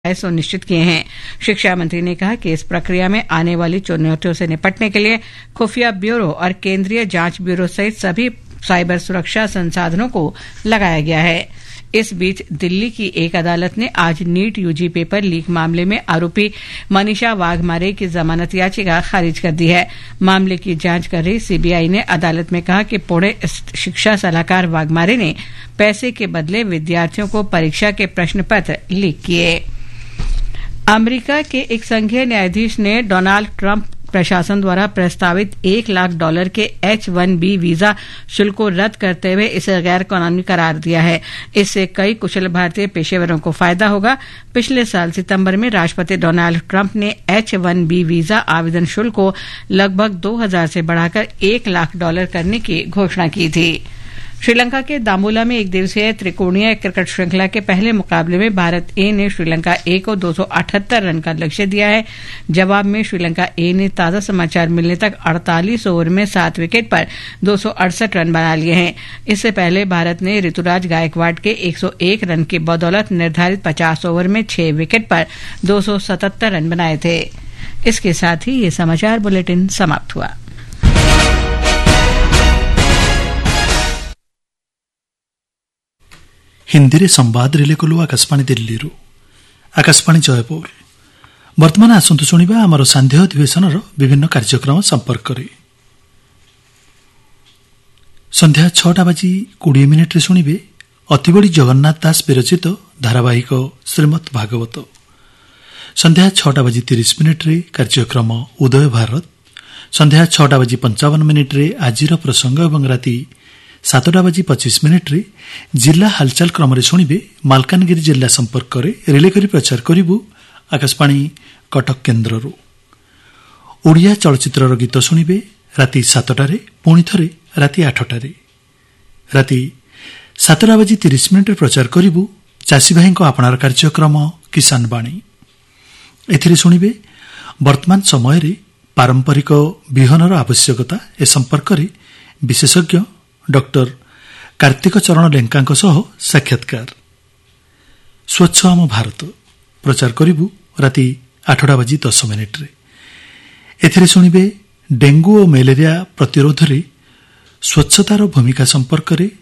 सुनिश्चित किए हैं। शिक्षा मंत्री ने कहा कि इस प्रक्रिया में आने वाली चुनौतियों से निपटने के लिए खुफिया ब्यूरो और केंद्रीय जांच ब्यूरो सहित सभी साइबर सुरक्षा संसाधनों को लगाया गया है। इस बीच दिल्ली की एक अदालत ने आज नीट यूजी पेपर लीक मामले में आरोपी मनीषा वाघमारे की जमानत याचिका खारिज कर दी है। मामले की जांच कर रही सीबीआई ने अदालत में कहा कि पुणे शिक्षा सलाहकार वाघमारे ने पैसे के बदले विद्यार्थियों को परीक्षा के प्रश्न पत्र लीक किए। अमेरिका के एक संघीय न्यायाधीश ने डोनाल्ड ट्रंप प्रशासन द्वारा प्रस्तावित $1 लाख के H-1B वीजा शुल्क को रद्द करते हुए इसे गैर कानूनी करार दिया है। इससे कई कुशल भारतीय पेशेवरों को फायदा होगा। पिछले साल सितंबर में राष्ट्रपति डोनाल्ड ट्रंप ने H-1B वीजा आवेदन शुल्क को लगभग 2000 से बढ़ाकर $1 लाख करने की घोषणा की थी। श्रीलंका के दामोला में एक दिवसीय त्रिकोणीय क्रिकेट श्रृंखला के पहले मुकाबले में भारत ए ने श्रीलंका ए को 278 रन का लक्ष्य दिया है। जवाब में श्रीलंका ए ने ताजा समाचार मिलने तक 48 ओवर में 7 विकेट पर 268 रन बना लिए हैं। इससे पहले भारत ने ऋतुराज गायकवाड़ के 101 रन की बदौलत निर्धारित 50 ओवर में 6 विकेट पर 277 रन बनाए थे। इसके साथ ही ये समाचार बुलेटिन समाप्त हुआ। हिंदी संवाद रिले कलु आकाशवाणी दिल्ली आकाशवाणी जयपुर। वर्तमान आसंतु शुणिबा आमर सांध्य अधिवेशन विभिन्न कार्यक्रम संपर्क में। संध्या 6:20 शुणिबे अतिबड़ी जगन्नाथ दास विरचित धारावाहिक श्रीमद् भागवत। संध्या 6:30 कार्यक्रम उदय भारत। संध्या 6:55 आजिर प्रसंग और राति 7:25 जिला हालचाल क्रम शुणिबे मालकानगिरी जिला संपर्क में रिले करी प्रचार करिबु आकाशवाणी कटक केन्द्र। ओडिया चलचित्र गीत शुणिबे राति 7टारे पुणी थरे राति 8टारे। राति 7:30 प्रचार करिबु चाषी भाई आपणार कार्यक्रम किसान बाणी। एथिरे शुणिबे वर्तमान समय रे पारंपरिक बिहनर आवश्यकता ए संपर्क में विशेषज्ञ डॉक्टर कार्तिक चरण लेंका साक्षात्कार। स्वच्छ आम भारत प्रचार करिबु राति 8:10। एथिरे शुणिबे डेंगू और मलेरिया प्रतिरोध रे स्वच्छतार भूमिका संपर्क में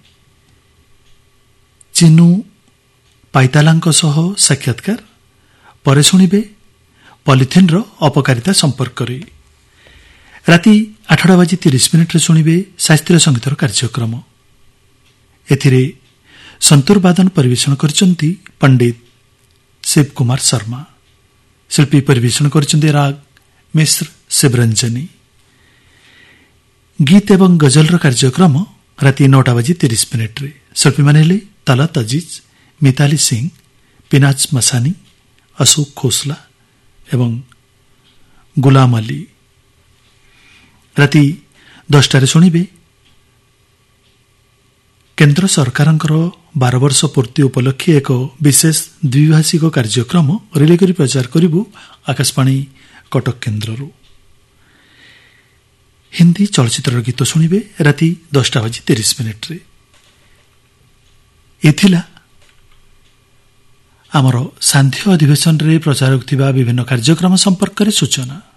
चिन्नू पाइतालांक साक्षात्कार। परे शुणिबे पॉलिथिन रो अपकारिता संपर्क में। राति 8:30 शुणिबे शास्त्रीय संगीतर कार्यक्रम। एथिरे संतूर वादन परिवेषण करचंती पंडित शिव कुमार शर्मा। शिल्पी परिवेषण करचंती राग मिश्र शिवरंजनी। गीत एवं गजल कार्यक्रम राति 9:30। शिल्पी माने तलत अजीज, मिताली सिंह, पिनाज मसानी, अशोक खोसला एवं गुलाम अली। राति 10टारे शुणिबे केन्द्र सरकार 12 वर्ष पूर्ति उपलक्षे एक विशेष द्विभाषिक कार्यक्रम रिले करी प्रचार करिबु आकाशवाणी कटक केन्द्र। हिंदी चलचित्र गीत शुणिबे राति 10:30। एथिला आमर सांध्य अधिवेशन रे प्रचार होतिबा विभिन्न कार्यक्रम संपर्क में सूचना।